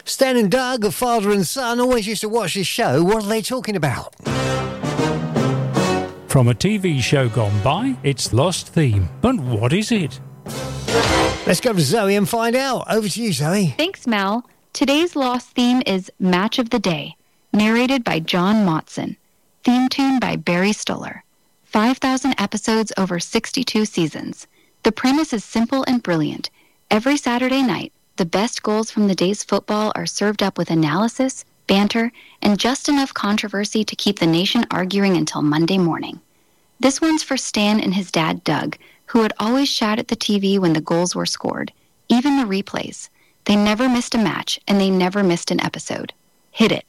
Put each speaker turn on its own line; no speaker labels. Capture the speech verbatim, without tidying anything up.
Stan and Doug, a father and son, always used to watch this show. What are they talking about?
From a T V show gone by, it's Lost Theme. But what is it?
Let's go to Zoe and find out. Over to you, Zoe.
Thanks, Mel. Today's Lost theme is Match of the Day, narrated by John Motson. Theme tune by Barry Stoller. five thousand episodes over sixty-two seasons. The premise is simple and brilliant. Every Saturday night, the best goals from the day's football are served up with analysis, banter, and just enough controversy to keep the nation arguing until Monday morning. This one's for Stan and his dad, Doug, who would always shout at the T V when the goals were scored, even the replays. They never missed a match, and they never missed an episode. Hit it.